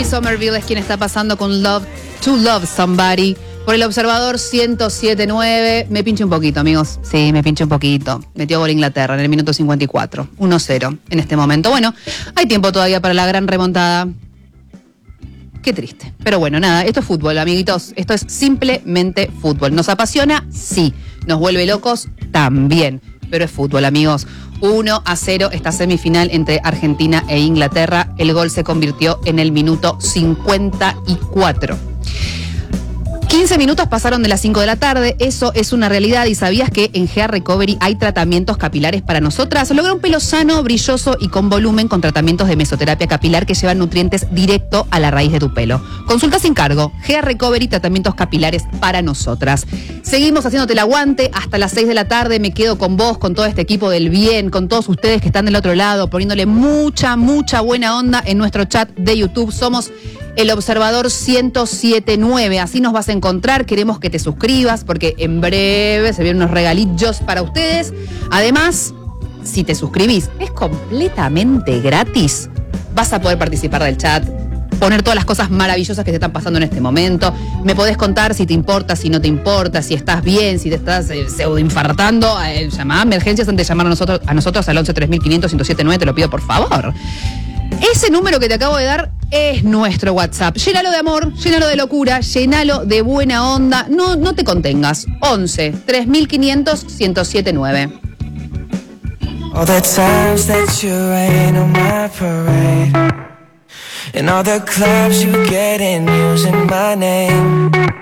Somerville es quien está pasando con Love to Love Somebody. Por el Observador 107.9. Me pinché un poquito, amigos. Sí, me pinché un poquito. Metió gol Inglaterra en el minuto 54. 1-0 en este momento. Bueno, hay tiempo todavía para la gran remontada. Qué triste. Pero bueno, nada, esto es fútbol, amiguitos. Esto es simplemente fútbol. ¿Nos apasiona? Sí. ¿Nos vuelve locos? También. Pero es fútbol, amigos. 1-0 esta semifinal entre Argentina e Inglaterra. El gol se convirtió en el minuto 54. 15 minutos pasaron de las 5 de la tarde, eso es una realidad. ¿Y sabías que en Hair Recovery hay tratamientos capilares para nosotras? Logra un pelo sano, brilloso y con volumen con tratamientos de mesoterapia capilar que llevan nutrientes directo a la raíz de tu pelo. Consulta sin cargo. Hair Recovery, tratamientos capilares para nosotras. Seguimos haciéndote el aguante hasta las 6 de la tarde. Me quedo con vos, con todo este equipo del bien, con todos ustedes que están del otro lado, poniéndole mucha buena onda en nuestro chat de YouTube. Somos El Observador 107.9, así nos vas a encontrar. Queremos que te suscribas porque en breve se vienen unos regalillos para ustedes. Además, si te suscribís, es completamente gratis. Vas a poder participar del chat, poner todas las cosas maravillosas que te están pasando en este momento. Me podés contar si te importa, si no te importa, si estás bien, si te estás pseudoinfartando. Llamá a emergencias antes de llamar a nosotros al 11 3500 1079, te lo pido por favor. Ese número que te acabo de dar es nuestro WhatsApp. Llénalo de amor, llénalo de locura, llénalo de buena onda. No te contengas. 11 3500 1079. All the times that you rain on my parade, and all the clubs you get in using my name.